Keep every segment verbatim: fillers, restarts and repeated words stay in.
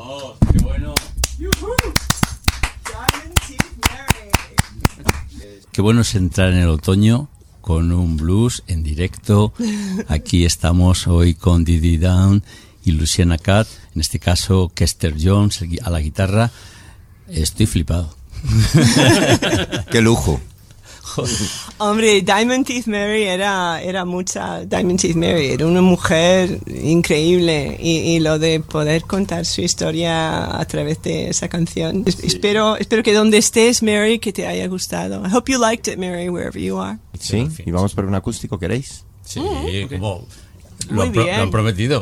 ¡Vamos! ¡Qué bueno! Qué bueno es entrar en el otoño con un blues en directo. Aquí estamos hoy con Didi Down y Luciana Cat, en este caso Kester Jones a la guitarra. Estoy flipado. ¡Qué lujo! Hombre, Diamond Teeth Mary era, era mucha. Diamond Teeth Mary era una mujer increíble y, y lo de poder contar su historia a través de esa canción. Sí. Espero, espero que donde estés, Mary, que te haya gustado. I hope you liked it, Mary, wherever you are. Sí, y vamos por un acústico, ¿queréis? Sí, Mm, okay. Como lo, Muy han pro- bien. lo han prometido.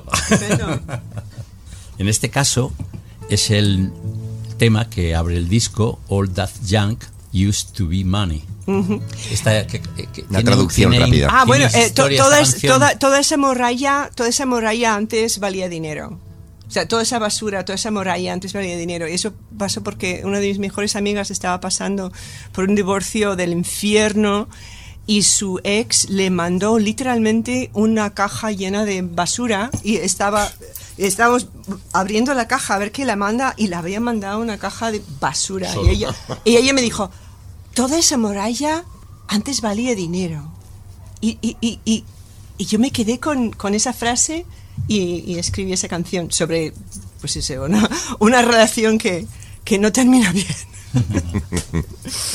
En este caso es el tema que abre el disco All That Junk Used to Be Money. Uh-huh. Esta, que, que Una traducción tiene, rápida. Ah, bueno, tiene eh, to- historia toda, esta es- canción. toda, toda esa morralla, toda esa morralla antes valía dinero. O sea, toda esa basura, toda esa morralla antes valía dinero. Y eso pasó porque una de mis mejores amigas estaba pasando por un divorcio del infierno y su ex le mandó literalmente una caja llena de basura y estaba... Estábamos abriendo la caja a ver qué la manda y le había mandado una caja de basura. Y ella, y ella me dijo, toda esa morralla antes valía dinero. Y, y, y, y, y yo me quedé con, con esa frase y, y escribí esa canción sobre, pues eso, una, una relación que, que no termina bien.